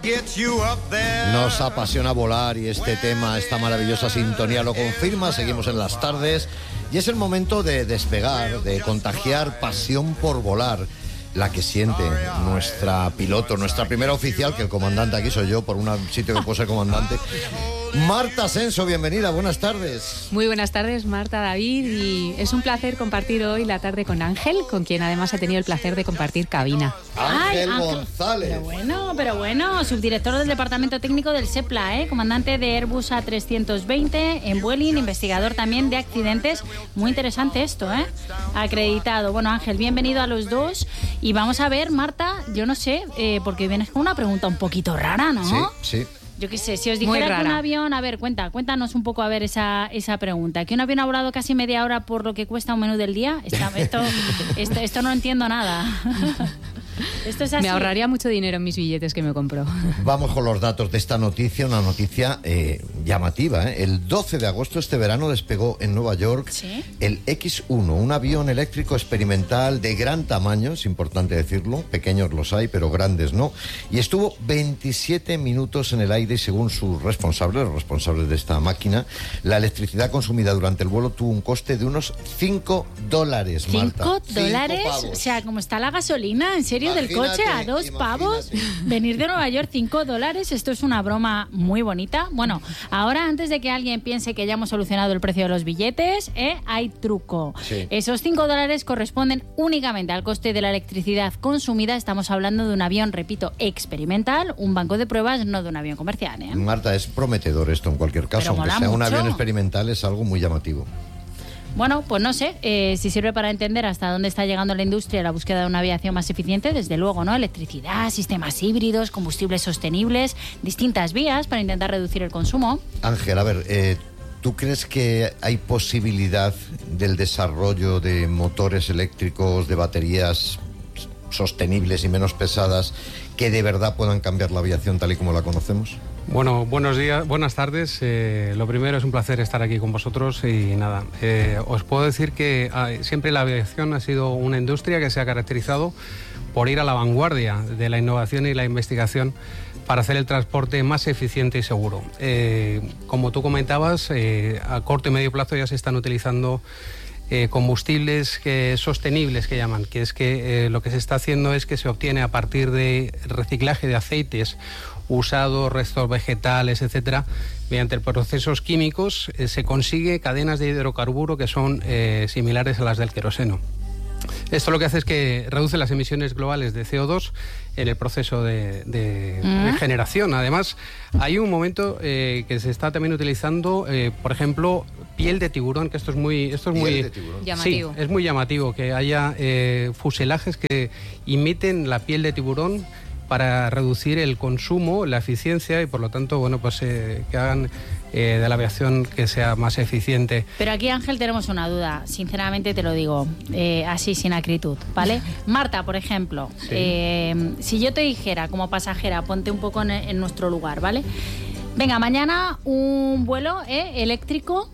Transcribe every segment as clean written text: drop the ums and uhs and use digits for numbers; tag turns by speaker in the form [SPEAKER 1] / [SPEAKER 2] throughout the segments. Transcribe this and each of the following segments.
[SPEAKER 1] Nos apasiona volar y este tema, esta maravillosa sintonía lo confirma. Seguimos en las tardes y es el momento de despegar, de contagiar pasión por volar, la que siente nuestra piloto, nuestra primera oficial, que el comandante aquí soy yo, por un sitio que puedo ser comandante. Marta Ascenso, bienvenida, buenas tardes.
[SPEAKER 2] Muy buenas tardes, Marta, David, y es un placer compartir hoy la tarde con Ángel, con quien además he tenido el placer de compartir cabina.
[SPEAKER 1] Ángel González.
[SPEAKER 3] Pero bueno, subdirector del Departamento Técnico del SEPLA, comandante de Airbus A320 en Vueling, investigador también de accidentes. Muy interesante esto, acreditado. Bueno, Ángel, bienvenido a los dos. Y vamos a ver, Marta, yo no sé, porque vienes con una pregunta un poquito rara, ¿no?
[SPEAKER 1] Sí.
[SPEAKER 3] Yo qué sé, si os dijera que un avión... A ver, cuéntanos un poco, a ver, esa pregunta. ¿Que un avión ha volado casi media hora por lo que cuesta un menú del día? Esto no entiendo nada. Esto es así.
[SPEAKER 2] Me ahorraría mucho dinero en mis billetes que me compro.
[SPEAKER 1] Vamos con los datos de esta noticia, una noticia llamativa. El 12 de agosto este verano despegó en Nueva York el X-1, un avión eléctrico experimental de gran tamaño, es importante decirlo, pequeños los hay, pero grandes no, y estuvo 27 minutos en el aire y según sus responsables, los responsables de esta máquina, la electricidad consumida durante el vuelo tuvo un coste de unos $5, Marta.
[SPEAKER 3] ¿$5? O sea, como está la gasolina, ¿en serio? Del coche a $2, venir de Nueva York, $5, esto es una broma muy bonita. Bueno, ahora antes de que alguien piense que ya hemos solucionado el precio de los billetes, hay truco.
[SPEAKER 1] Sí.
[SPEAKER 3] Esos $5 corresponden únicamente al coste de la electricidad consumida. Estamos hablando de un avión, repito, experimental, un banco de pruebas, no de un avión comercial.
[SPEAKER 1] Marta, es prometedor esto en cualquier caso, aunque sea un avión experimental, es algo muy llamativo.
[SPEAKER 3] Bueno, pues no sé si sirve para entender hasta dónde está llegando la industria en la búsqueda de una aviación más eficiente, desde luego, ¿no? Electricidad, sistemas híbridos, combustibles sostenibles, distintas vías para intentar reducir el consumo.
[SPEAKER 1] Ángel, a ver, ¿tú crees que hay posibilidad del desarrollo de motores eléctricos, de baterías sostenibles y menos pesadas que de verdad puedan cambiar la aviación tal y como la conocemos?
[SPEAKER 4] Bueno, buenos días, buenas tardes. Lo primero, es un placer estar aquí con vosotros y nada, os puedo decir que siempre la aviación ha sido una industria que se ha caracterizado por ir a la vanguardia de la innovación y la investigación para hacer el transporte más eficiente y seguro. Como tú comentabas, a corto y medio plazo ya se están utilizando combustibles sostenibles, que llaman, que es que lo que se está haciendo es que se obtiene a partir de reciclaje de aceites usados, restos vegetales, etcétera, mediante procesos químicos se consigue cadenas de hidrocarburo que son similares a las del queroseno. Esto lo que hace es que reduce las emisiones globales de CO2 en el proceso de generación. Además, hay un momento que se está también utilizando, por ejemplo, piel de tiburón, que esto es muy
[SPEAKER 2] llamativo.
[SPEAKER 4] Sí, es muy llamativo que haya fuselajes que imiten la piel de tiburón para reducir el consumo, la eficiencia y por lo tanto, bueno, pues que hagan de la aviación que sea más eficiente.
[SPEAKER 3] Pero aquí, Ángel, tenemos una duda, sinceramente te lo digo, así sin acritud, ¿vale? Marta, por ejemplo, si yo te dijera como pasajera, ponte un poco en nuestro lugar, ¿vale? Venga, mañana un vuelo eléctrico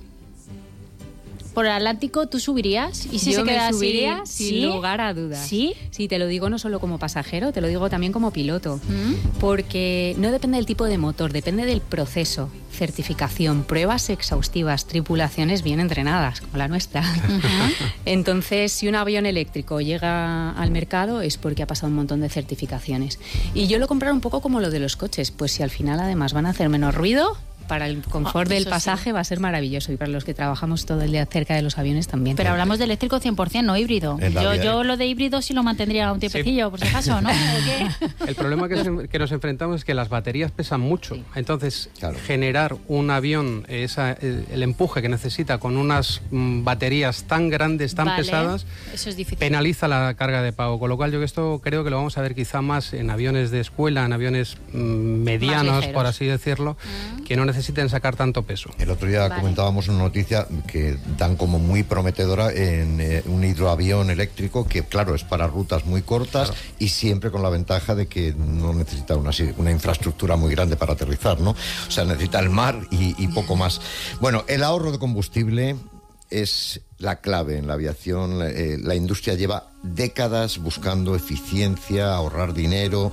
[SPEAKER 3] por el Atlántico, ¿tú subirías? ¿Y si
[SPEAKER 2] yo
[SPEAKER 3] se queda
[SPEAKER 2] me subiría
[SPEAKER 3] así?
[SPEAKER 2] sin lugar a dudas.
[SPEAKER 3] ¿Sí?
[SPEAKER 2] Sí, te lo digo no solo como pasajero, te lo digo también como piloto. Porque no depende del tipo de motor, depende del proceso, certificación, pruebas exhaustivas, tripulaciones bien entrenadas, como la nuestra. Entonces, si un avión eléctrico llega al mercado es porque ha pasado un montón de certificaciones. Y yo lo comparo un poco como lo de los coches, pues si al final además van a hacer menos ruido, para el confort del pasaje va a ser maravilloso y para los que trabajamos todo el día cerca de los aviones también.
[SPEAKER 3] Pero hablamos de eléctrico 100%, no híbrido. Yo lo de híbrido sí lo mantendría un tiempecillo, por si acaso, ¿no?
[SPEAKER 4] El problema que nos enfrentamos es que las baterías pesan mucho. Sí. Entonces, generar un avión, el empuje que necesita con unas baterías tan grandes, tan pesadas,
[SPEAKER 3] eso es difícil.
[SPEAKER 4] Penaliza la carga de pago. Con lo cual, yo esto creo que lo vamos a ver quizá más en aviones de escuela, en aviones medianos, por así decirlo, que no necesiten sacar tanto peso.
[SPEAKER 1] El otro día comentábamos una noticia que dan como muy prometedora en un hidroavión eléctrico que, claro, es para rutas muy cortas y siempre con la ventaja de que no necesita una infraestructura muy grande para aterrizar, ¿no? O sea, necesita el mar y poco más. Bueno, el ahorro de combustible es la clave en la aviación. La industria lleva décadas buscando eficiencia, ahorrar dinero.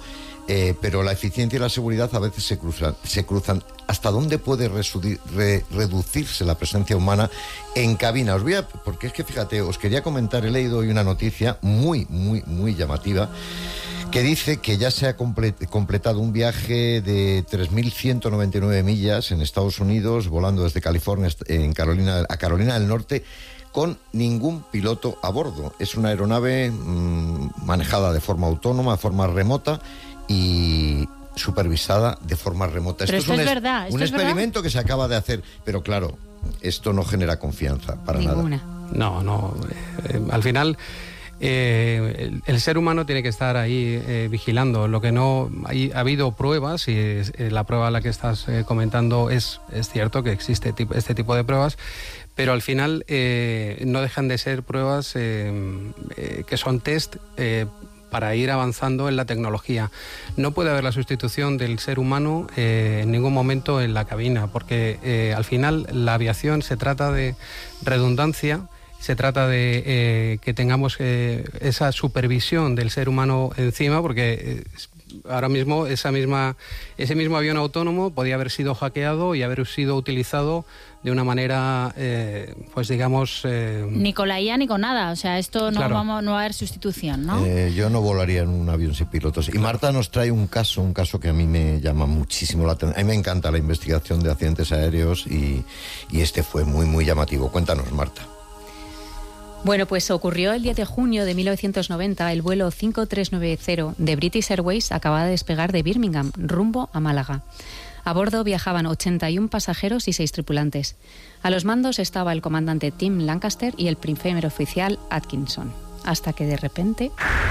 [SPEAKER 1] pero la eficiencia y la seguridad a veces se cruzan. ¿Hasta dónde puede reducirse la presencia humana en cabina? Porque es que fíjate, os quería comentar, he leído hoy una noticia muy llamativa, que dice que ya se ha completado un viaje de 3.199 millas en Estados Unidos, volando desde California a Carolina del Norte, con ningún piloto a bordo. Es una aeronave manejada de forma autónoma, de forma remota y supervisada de forma remota.
[SPEAKER 3] Pero esto es verdad.
[SPEAKER 1] Un experimento que se acaba de hacer, pero claro, esto no genera confianza para
[SPEAKER 2] ninguna.
[SPEAKER 1] Nada.
[SPEAKER 4] No. Al final, el ser humano tiene que estar ahí vigilando. Lo que no ha habido pruebas, y la prueba a la que estás comentando es cierto que existe este tipo de pruebas, pero al final no dejan de ser pruebas que son test para ir avanzando en la tecnología. No puede haber la sustitución del ser humano en ningún momento en la cabina, porque al final la aviación se trata de redundancia. Se trata de que tengamos esa supervisión del ser humano encima, porque ahora mismo ese mismo avión autónomo podía haber sido hackeado y haber sido utilizado de una manera, pues digamos...
[SPEAKER 3] Ni con la IA ni con nada, o sea, esto no,
[SPEAKER 4] claro.
[SPEAKER 3] no va a haber sustitución, ¿no?
[SPEAKER 1] Yo no volaría en un avión sin pilotos. Y Marta nos trae un caso que a mí me llama muchísimo la atención. A mí me encanta la investigación de accidentes aéreos y este fue muy llamativo. Cuéntanos, Marta.
[SPEAKER 2] Bueno, pues ocurrió el 10 de junio de 1990. El vuelo 5390 de British Airways acababa de despegar de Birmingham, rumbo a Málaga. A bordo viajaban 81 pasajeros y 6 tripulantes. A los mandos estaba el comandante Tim Lancaster y el primer oficial Atkinson. Hasta que de repente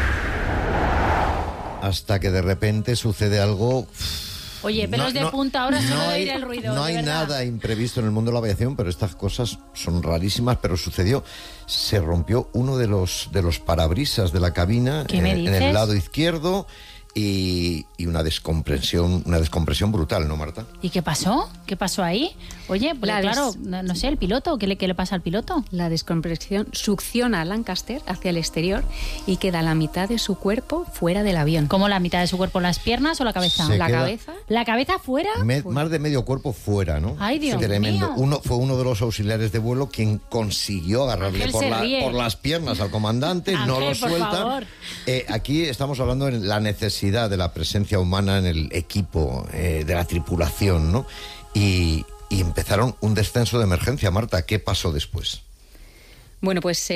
[SPEAKER 1] sucede algo...
[SPEAKER 3] Oye, pelos de punta, ahora se va a ir el ruido.
[SPEAKER 1] No hay nada imprevisto en el mundo de la aviación, pero estas cosas son rarísimas. Pero sucedió, se rompió uno de los parabrisas de la cabina en el lado izquierdo y una descompresión brutal, ¿no, Marta?
[SPEAKER 3] ¿Y qué pasó? ¿Qué pasó ahí? Oye, pues claro, no sé, el piloto, ¿qué le pasa al piloto?
[SPEAKER 2] La descompresión succiona a Lancaster hacia el exterior y queda la mitad de su cuerpo fuera del avión.
[SPEAKER 3] ¿Cómo la mitad de su cuerpo? ¿Las piernas o la cabeza?
[SPEAKER 2] Cabeza.
[SPEAKER 3] ¿La cabeza fuera?
[SPEAKER 1] Más de medio cuerpo fuera, ¿no?
[SPEAKER 3] Ay, Dios
[SPEAKER 1] tremendo.
[SPEAKER 3] mío.
[SPEAKER 1] Fue uno de los auxiliares de vuelo quien consiguió agarrarle por las piernas al comandante.
[SPEAKER 3] Ángel,
[SPEAKER 1] no lo
[SPEAKER 3] por
[SPEAKER 1] suelta.
[SPEAKER 3] favor.
[SPEAKER 1] Aquí estamos hablando de la necesidad de la presencia humana en el equipo, de la tripulación, ¿no? Y empezaron un descenso de emergencia. Marta, ¿qué pasó después?
[SPEAKER 2] Bueno, pues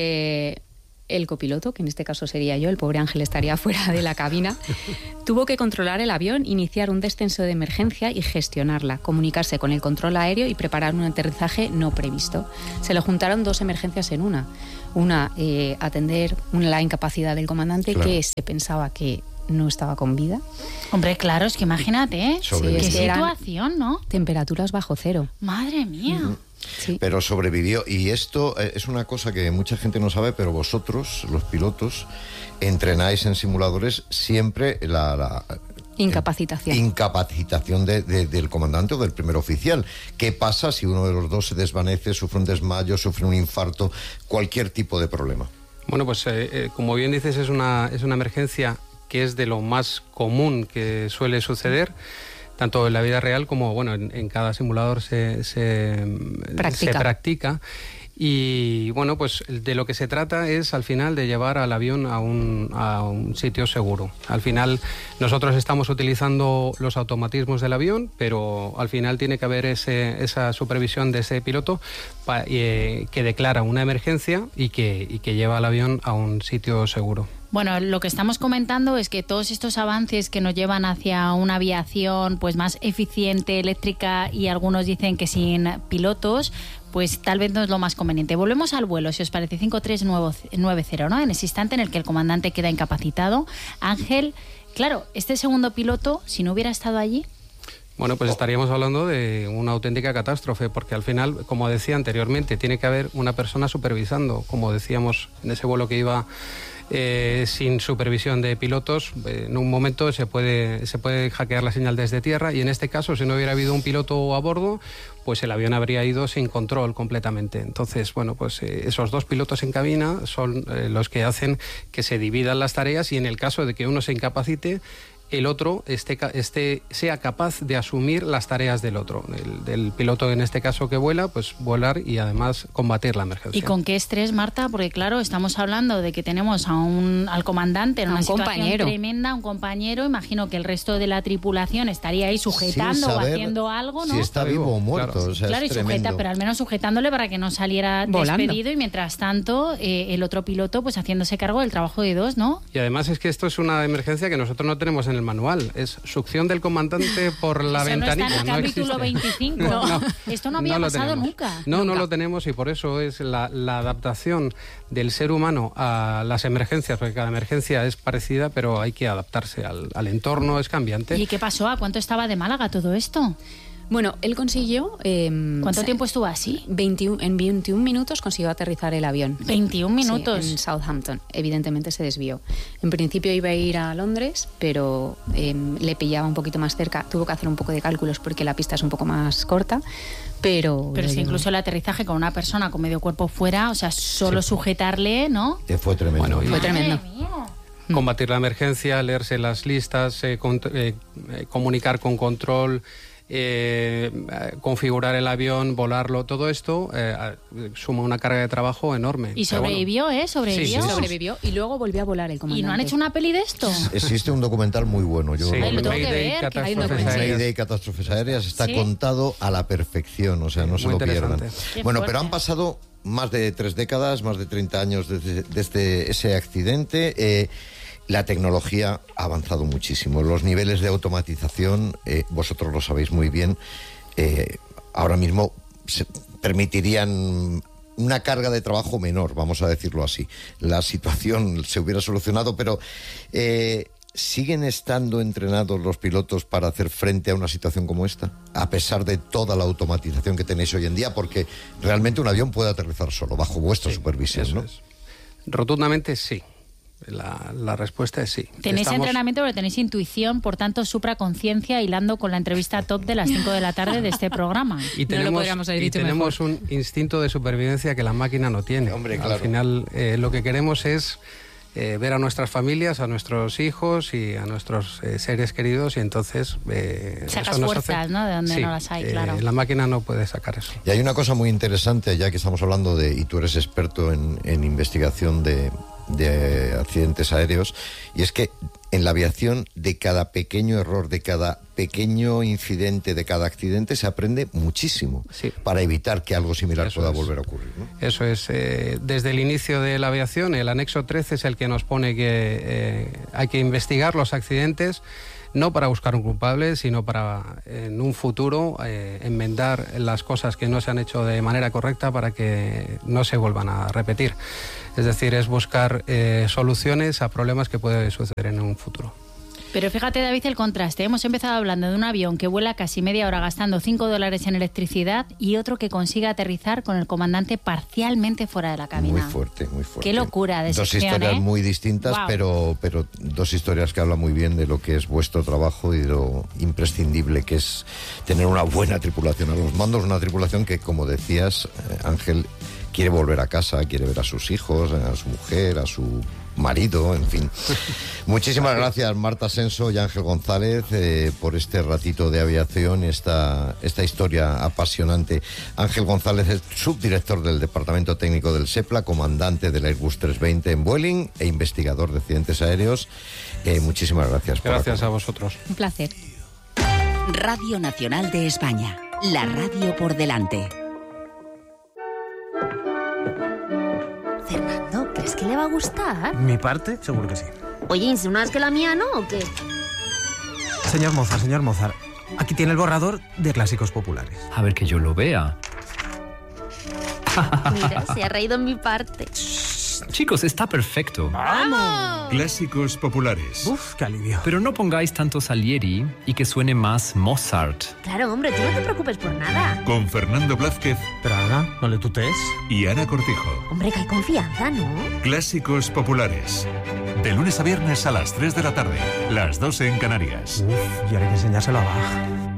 [SPEAKER 2] el copiloto, que en este caso sería yo, el pobre Ángel estaría fuera de la cabina, tuvo que controlar el avión, iniciar un descenso de emergencia y gestionarla, comunicarse con el control aéreo y preparar un aterrizaje no previsto. Se le juntaron 2 emergencias en una. Una, atender la incapacidad del comandante, claro, que se pensaba que no estaba con vida.
[SPEAKER 3] Hombre, claro, es que imagínate, ¿eh?
[SPEAKER 2] Sí,
[SPEAKER 3] qué situación, ¿no?
[SPEAKER 2] Temperaturas bajo cero.
[SPEAKER 3] Madre mía.
[SPEAKER 2] Sí.
[SPEAKER 1] Pero sobrevivió, y esto es una cosa que mucha gente no sabe, pero vosotros, los pilotos, entrenáis en simuladores siempre la incapacitación del comandante o del primer oficial. ¿Qué pasa si uno de los dos se desvanece, sufre un desmayo, sufre un infarto, cualquier tipo de problema?
[SPEAKER 4] Bueno, pues como bien dices, es una emergencia que es de lo más común que suele suceder, tanto en la vida real como en cada simulador se practica. Y bueno, pues de lo que se trata es al final de llevar al avión a un sitio seguro. Al final nosotros estamos utilizando los automatismos del avión, pero al final tiene que haber esa supervisión de ese piloto que declara una emergencia y que lleva al avión a un sitio seguro.
[SPEAKER 3] Bueno, lo que estamos comentando es que todos estos avances que nos llevan hacia una aviación pues más eficiente, eléctrica, y algunos dicen que sin pilotos, pues tal vez no es lo más conveniente. Volvemos al vuelo, si os parece, 5390, ¿no? En ese instante en el que el comandante queda incapacitado. Ángel, claro, este segundo piloto, si no hubiera estado allí...
[SPEAKER 4] Bueno, pues estaríamos hablando de una auténtica catástrofe, porque al final, como decía anteriormente, tiene que haber una persona supervisando, como decíamos en ese vuelo que iba... sin supervisión de pilotos, en un momento se puede hackear la señal desde tierra, y en este caso, si no hubiera habido un piloto a bordo, pues el avión habría ido sin control completamente. Entonces, bueno, pues esos 2 pilotos en cabina son los que hacen que se dividan las tareas, y en el caso de que uno se incapacite, el otro sea capaz de asumir las tareas del otro. Del piloto, en este caso, que vuela, pues volar y además combatir la emergencia.
[SPEAKER 3] ¿Y con qué estrés, Marta? Porque claro, estamos hablando de que tenemos al comandante en una situación tremenda, un compañero. Imagino que el resto de la tripulación estaría ahí sujetando o haciendo algo, ¿no?
[SPEAKER 1] Si está vivo o muerto.
[SPEAKER 3] Claro,
[SPEAKER 1] o sea,
[SPEAKER 3] claro, pero al menos sujetándole para que no saliera despedido, y mientras tanto el otro piloto pues haciéndose cargo del trabajo de dos, ¿no?
[SPEAKER 4] Y además es que esto es una emergencia que nosotros no tenemos en el manual. Es succión del comandante por la ventanilla.
[SPEAKER 3] No está en el capítulo 25. No, esto no había pasado nunca.
[SPEAKER 4] No lo tenemos, y por eso es la adaptación del ser humano a las emergencias, porque cada emergencia es parecida, pero hay que adaptarse al entorno, es cambiante.
[SPEAKER 3] ¿Y qué pasó? ¿A cuánto estaba de Málaga todo esto?
[SPEAKER 2] Bueno, él consiguió...
[SPEAKER 3] ¿Cuánto tiempo estuvo así?
[SPEAKER 2] En 21 minutos consiguió aterrizar el avión.
[SPEAKER 3] 21 minutos.
[SPEAKER 2] Sí, en Southampton. Evidentemente se desvió. En principio iba a ir a Londres, pero le pillaba un poquito más cerca. Tuvo que hacer un poco de cálculos porque la pista es un poco más corta, pero
[SPEAKER 3] si incluso el aterrizaje con una persona con medio cuerpo fuera, o sea, solo sujetarle, ¿no?
[SPEAKER 1] Fue tremendo.
[SPEAKER 4] Bueno,
[SPEAKER 2] fue tremendo.
[SPEAKER 4] Combatir la emergencia, leerse las listas, comunicar con control... configurar el avión, volarlo, todo esto suma una carga de trabajo enorme.
[SPEAKER 3] Y sobrevivió, Sobrevivió.
[SPEAKER 2] Sí. Sobrevivió y luego volvió a volar el comandante.
[SPEAKER 3] ¿Y no han hecho una peli de esto?
[SPEAKER 1] Existe un documental muy bueno. Yo
[SPEAKER 3] lo tengo que ver.
[SPEAKER 1] Mayday, Catástrofes Aéreas, está contado a la perfección, o sea, no se lo pierdan. Bueno, pero han pasado más de 3 décadas, más de 30 años desde ese accidente. La tecnología ha avanzado muchísimo. Los niveles de automatización, vosotros lo sabéis muy bien, ahora mismo permitirían una carga de trabajo menor, vamos a decirlo así. La situación se hubiera solucionado, pero ¿siguen estando entrenados los pilotos para hacer frente a una situación como esta? A pesar de toda la automatización que tenéis hoy en día, porque realmente un avión puede aterrizar solo, bajo vuestra supervisión, ¿no?
[SPEAKER 4] Rotundamente sí. La respuesta es sí.
[SPEAKER 3] Tenéis entrenamiento, pero tenéis intuición, por tanto, supraconciencia, hilando con la entrevista top de las 5 de la tarde de este programa.
[SPEAKER 4] Y tenemos un instinto de supervivencia que la máquina no tiene.
[SPEAKER 1] Hombre, claro.
[SPEAKER 4] Al final, lo que queremos es ver a nuestras familias, a nuestros hijos y a nuestros seres queridos, y entonces
[SPEAKER 3] sacas fuerzas, ¿no? De donde no las hay, claro.
[SPEAKER 4] La máquina no puede sacar eso.
[SPEAKER 1] Y hay una cosa muy interesante, ya que estamos hablando y tú eres experto en investigación de accidentes aéreos, y es que en la aviación de cada pequeño error, de cada pequeño incidente, de cada accidente se aprende muchísimo para evitar que algo similar pueda volver a ocurrir, ¿no?
[SPEAKER 4] Eso es. Desde el inicio de la aviación, el anexo 13 es el que nos pone que hay que investigar los accidentes, no para buscar un culpable, sino para en un futuro enmendar las cosas que no se han hecho de manera correcta para que no se vuelvan a repetir. Es decir, es buscar soluciones a problemas que pueden suceder en un futuro.
[SPEAKER 3] Pero fíjate, David, el contraste. Hemos empezado hablando de un avión que vuela casi media hora gastando $5 en electricidad, y otro que consigue aterrizar con el comandante parcialmente fuera de la cabina.
[SPEAKER 1] Muy fuerte, muy fuerte.
[SPEAKER 3] Qué locura de
[SPEAKER 1] sección, 2 historias muy distintas, wow. pero 2 historias que hablan muy bien de lo que es vuestro trabajo y de lo imprescindible que es tener una buena tripulación a los mandos, una tripulación que, como decías, Ángel, quiere volver a casa, quiere ver a sus hijos, a su mujer, a su marido, en fin. Muchísimas gracias, Marta Senso y Ángel González, por este ratito de aviación, esta historia apasionante. Ángel González es subdirector del Departamento Técnico del SEPLA, comandante del Airbus 320 en Vueling e investigador de accidentes aéreos. Muchísimas gracias.
[SPEAKER 4] Gracias a vosotros.
[SPEAKER 2] Un placer.
[SPEAKER 5] Radio Nacional de España, la radio por delante.
[SPEAKER 6] Fernando, ¿crees que le va a gustar?
[SPEAKER 7] ¿Mi parte? Seguro que sí.
[SPEAKER 6] Oye, ¿insinúas que la mía no o qué?
[SPEAKER 7] Señor Mozart, aquí tiene el borrador de Clásicos Populares.
[SPEAKER 8] A ver que yo lo vea.
[SPEAKER 6] Mira, se ha reído en mi parte.
[SPEAKER 8] Chicos, está perfecto.
[SPEAKER 6] ¡Vamos!
[SPEAKER 9] Clásicos Populares.
[SPEAKER 7] Uf, qué alivio.
[SPEAKER 8] Pero no pongáis tanto Salieri y que suene más Mozart.
[SPEAKER 6] Claro, hombre, tú no te preocupes por nada.
[SPEAKER 9] Con Fernando Blázquez.
[SPEAKER 7] Pero Ana, no le tutees.
[SPEAKER 9] Y Ana Cortijo.
[SPEAKER 6] Hombre, que hay confianza, ¿no?
[SPEAKER 9] Clásicos Populares. De lunes a viernes a las 3 de la tarde. Las 12 en Canarias.
[SPEAKER 7] Uf, y ahora hay que enseñárselo a Bach.